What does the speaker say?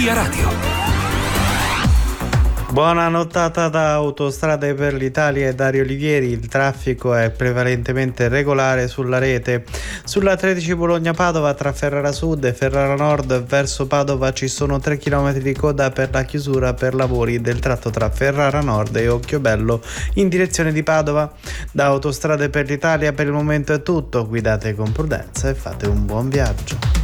Via Radio. Buona nottata da Autostrade per l'Italia e Dario Olivieri. Il traffico è prevalentemente regolare sulla rete. Sulla 13 Bologna-Padova tra Ferrara Sud e Ferrara Nord verso Padova ci sono 3 km di coda per la chiusura per lavori del tratto tra Ferrara Nord e Occhiobello in direzione di Padova. Da Autostrade per l'Italia per il momento è tutto. Guidate con prudenza e fate un buon viaggio.